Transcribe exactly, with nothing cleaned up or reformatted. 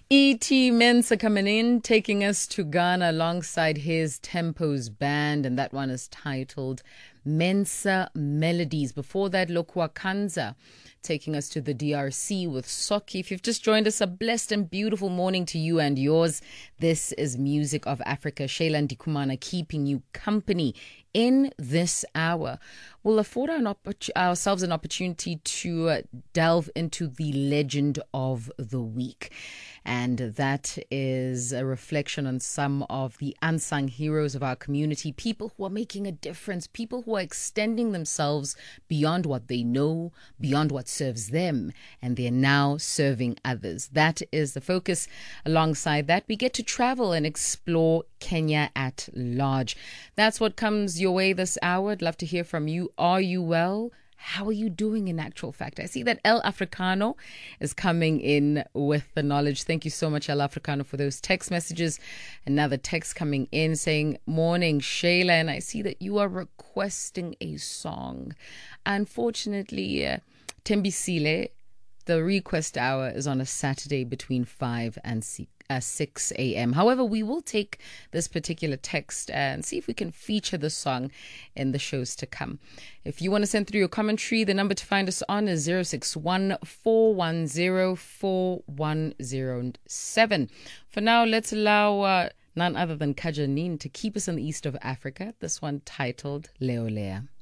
E T Mensa coming in, taking us to Ghana alongside his Tempos band, and that one is titled Mensa Melodies. Before that, Lokua Kanza taking us to the D R C with Soki. If you've just joined us, a blessed and beautiful morning to you and yours. This is Music of Africa. Shayla Ndikumana keeping you company in this hour. We'll afford our oppor- ourselves an opportunity to uh, delve into the legend of the week. And that is a reflection on some of the unsung heroes of our community, people who are making a difference, people who are extending themselves beyond what they know, beyond what serves them, and they're now serving others. That is the focus. Alongside that, we get to travel and explore Kenya at large. That's what comes your way this hour. I'd love to hear from you. Are you well? How are you doing in actual fact? I see that El Africano is coming in with the knowledge. Thank you so much, El Africano, for those text messages. Another text coming in saying, morning, Shayla, and I see that you are requesting a song. Unfortunately, uh, Tembisile, the request hour is on a Saturday between five and six. Uh, six a.m. However, we will take this particular text and see if we can feature the song in the shows to come. If you want to send through your commentary, the number to find us on is zero six one, four one zero, four one zero seven. For now, let's allow uh, none other than Kajanin to keep us in the east of Africa. This one titled Leolea.